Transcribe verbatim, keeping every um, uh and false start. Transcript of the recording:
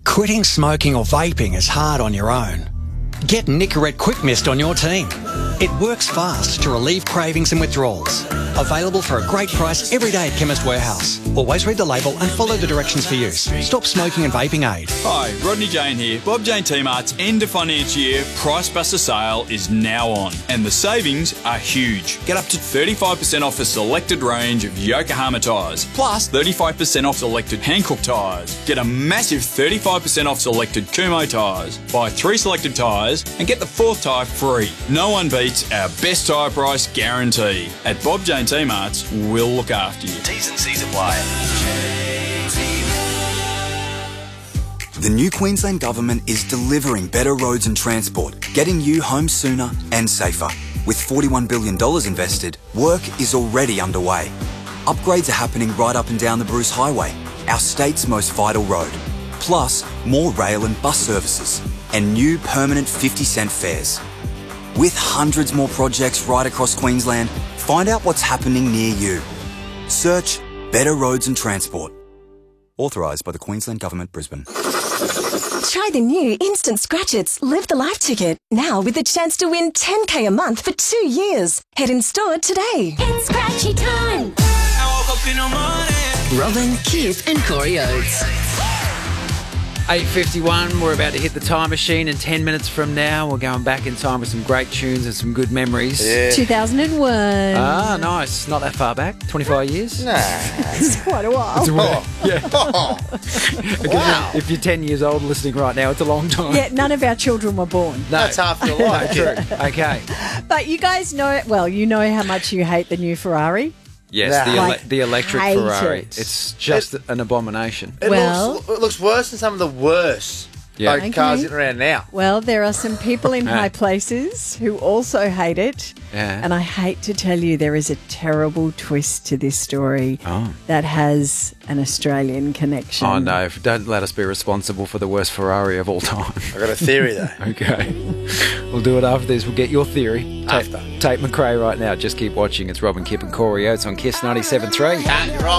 Quitting smoking or vaping is hard on your own. Get Nicorette Quick Mist on your team. It works fast to relieve cravings and withdrawals. Available for a great price every day at Chemist Warehouse. Always read the label and follow the directions for use. Stop smoking and vaping aid. Hi, Rodney Jane here. Bob Jane T-Mart's end of financial year Price Buster sale is now on, and the savings are huge. Get up to thirty-five percent off a selected range of Yokohama tyres, plus thirty-five percent off selected Hankook tyres. Get a massive thirty-five percent off selected Kumho tyres. Buy three selected tyres and get the fourth tyre free. No one beats our best tyre price guarantee. At Bob Jane T-Mart's, we'll look after you. T's and C's apply. The new Queensland Government is delivering better roads and transport, getting you home sooner and safer. With forty-one billion dollars invested, work is already underway. Upgrades are happening right up and down the Bruce Highway, our state's most vital road. Plus, more rail and bus services, and new permanent fifty cent fares. With hundreds more projects right across Queensland, find out what's happening near you. Search Better Roads and Transport. Authorised by the Queensland Government, Brisbane. Try the new Instant Scratch-Its Live the Life ticket, now with the chance to win ten K a month for two years. Head in store today. It's Scratchy time. Robin, Kip and Corey Oates. eight fifty-one, we're about to hit the time machine, and ten minutes from now we're going back in time with some great tunes and some good memories. Yeah. two thousand one. Ah, nice. Not that far back. twenty-five years? Nah. It's quite a while. It's a while. Yeah. Oh. Wow. If you're ten years old listening right now, it's a long time. Yeah, none of our children were born. No. That's half your life. No, true. Okay. But you guys know, well, you know how much you hate the new Ferrari. Yes, Nah. the, ele- Like, the electric hate Ferrari. it. It's just an abomination. It, Well- looks, it looks worse than some of the worst Yeah. like, cars Okay. getting around now. Well, there are some people in Ah. high places who also hate it. Yeah. And I hate to tell you, there is a terrible twist to this story Oh. that has an Australian connection. Oh, no. Don't let us be responsible for the worst Ferrari of all time. I got a theory though. Okay. We'll do it after this. We'll get your theory. After. Tate, Tate McRae right now. Just keep watching. It's Robin, Kip and Corey Oates on Kiss ninety-seven point three. You're right.